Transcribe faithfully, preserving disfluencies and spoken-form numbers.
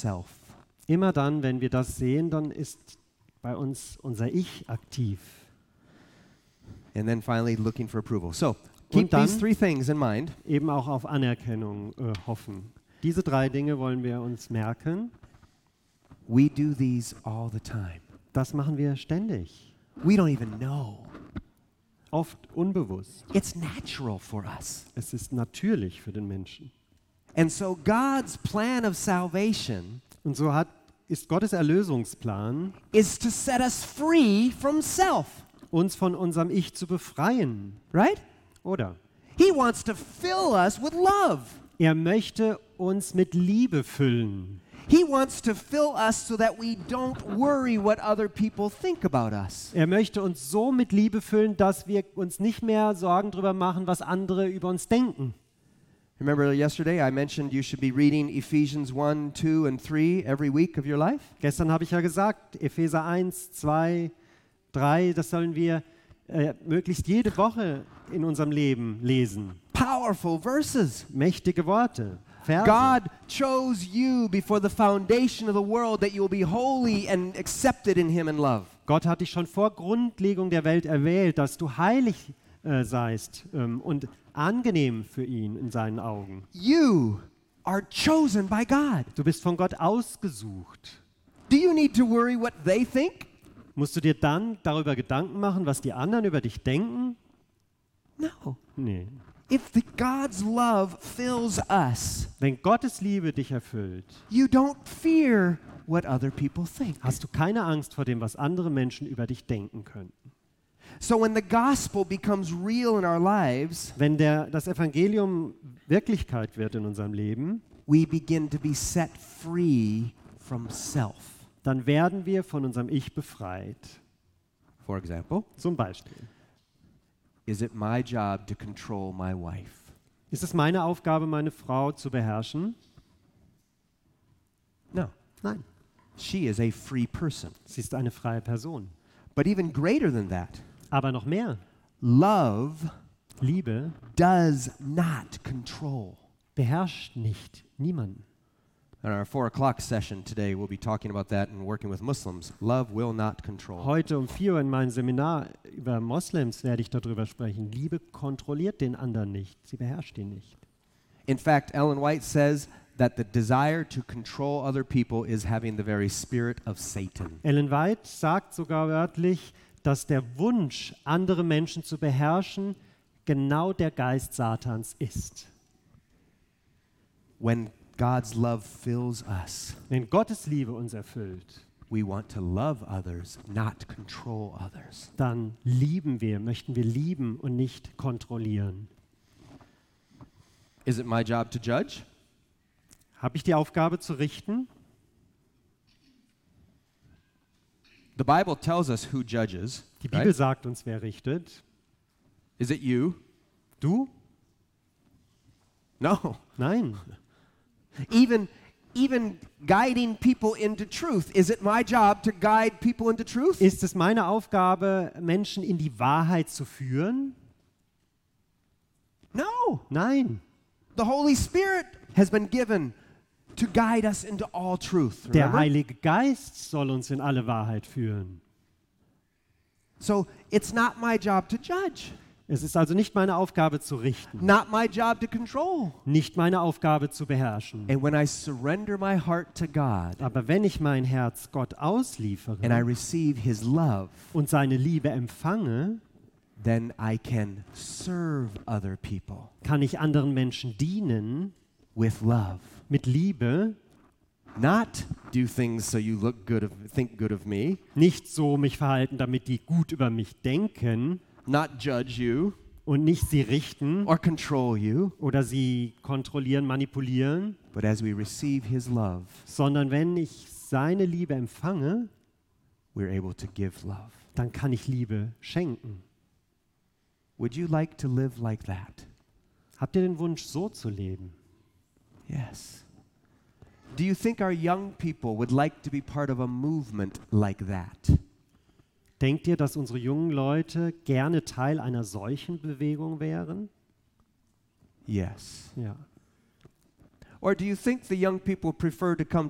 self. Immer dann, wenn wir das sehen, dann ist bei uns unser Ich aktiv. And then finally looking for approval. So, keep Und dann these three things in mind. eben auch auf Anerkennung äh, hoffen. Diese drei Dinge wollen wir uns merken. We do these all the time. Das machen wir ständig, We don't even know. oft unbewusst. It's natural for us. Es ist natürlich für den Menschen. And so God's plan of salvation Und so hat, ist Gottes Erlösungsplan, is to set us free from self, uns von unserem Ich zu befreien. right? Oder? He wants to fill us with love. Er möchte uns mit Liebe füllen. He wants to fill us so that we don't worry what other people think about us. Er möchte uns so mit Liebe füllen, dass wir uns nicht mehr Sorgen darüber machen, was andere über uns denken. Remember yesterday I mentioned you should be reading Ephesians one, two, and three every week of your life? Gestern habe ich ja gesagt, Epheser eins, zwei, drei, das sollen wir äh, möglichst jede Woche in unserem Leben lesen. Powerful verses. Mächtige Worte, Verse. God chose you before the foundation of the world that you will be holy and accepted in Him in love. Gott hat dich schon vor Grundlegung der Welt erwählt, dass du heilig äh, seist ähm, und angenehm für ihn in seinen Augen. You are chosen by God. Du bist von Gott ausgesucht. Do you need to worry what they think? Musst du dir dann darüber Gedanken machen, was die anderen über dich denken? No. Nee. If the God's love fills us, Wenn Gottes Liebe dich erfüllt, you don't fear what other people think. hast du keine Angst vor dem, was andere Menschen über dich denken könnten. So when the gospel becomes real in our lives, Wenn der, das Evangelium Wirklichkeit wird in unserem Leben, we begin to be set free from self. dann werden wir von unserem Ich befreit. For example, Zum Beispiel, is it my job to control my wife? ist es meine Aufgabe, meine Frau zu beherrschen? No. Nein, She is a free person. sie ist eine freie Person. But even greater than that, Aber noch mehr, love Liebe does not control. beherrscht nicht niemanden. In our four o'clock session today, we'll be talking about that and working with Muslims. Love will not control. Heute um vier Uhr in meinem Seminar über Moslems werde ich darüber sprechen. Liebe kontrolliert den anderen nicht, sie beherrscht ihn nicht. In fact, Ellen White says that the desire to control other people is having the very spirit of Satan. Ellen White sagt sogar wörtlich, dass der Wunsch, andere Menschen zu beherrschen, genau der Geist Satans ist. When God's love fills us, Wenn Gottes Liebe uns erfüllt, we want to love others, not control others. dann lieben wir, möchten wir lieben und nicht kontrollieren. Is it my job to judge? Habe ich die Aufgabe zu richten? The Bible tells us who judges. Die Bibel Right? sagt uns, wer richtet. Is it you? Du? No. Nein. Even even guiding people into truth. Is it my job to guide people into truth? Ist es meine Aufgabe, Menschen in die Wahrheit zu führen? No. Nein. The Holy Spirit has been given to guide us into all truth. Der Remember? Heilige Geist soll uns in alle Wahrheit führen. So it's not my job to judge, Es ist also nicht meine Aufgabe zu richten, not my job to control. nicht meine Aufgabe zu beherrschen. And when I surrender my heart to God Aber wenn ich mein Herz Gott and I ausliefere receive His love, und seine Liebe empfange, then I can serve other people kann ich anderen Menschen dienen with love. mit Liebe, Not do things so you look good of, think good of me, nicht so mich verhalten, damit die gut über mich denken not judge you und nicht sie richten or control you, oder sie kontrollieren, manipulieren, but as we receive His love, sondern wenn ich seine Liebe empfange, we're able to give love. dann kann ich Liebe schenken. Would you like to live like that? Habt ihr den Wunsch, so zu leben? Yes. Do you think our young people would like to be part of a movement like that? Denkt ihr, dass unsere jungen Leute gerne Teil einer solchen Bewegung wären? Yes. Ja. Or do you think the young people prefer to come